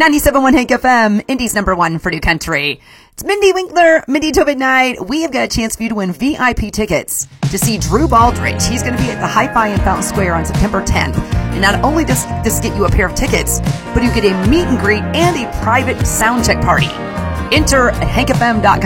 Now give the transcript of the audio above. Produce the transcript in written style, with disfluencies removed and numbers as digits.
97.1 Hank FM, Indy's number one for New Country. It's Mindy Winkler, Mindy Tobin Night. We have got a chance for you to win VIP tickets to see Drew Baldridge. He's going to be at the Hi-Fi in Fountain Square on September 10th. And not only does this get you a pair of tickets, but you get a meet and greet and a private sound check party. Enter at hankfm.com.